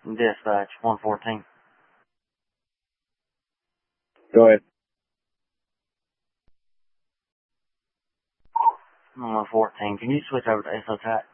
Dispatch 114. Go ahead. 114. Can you switch over to SO TAC?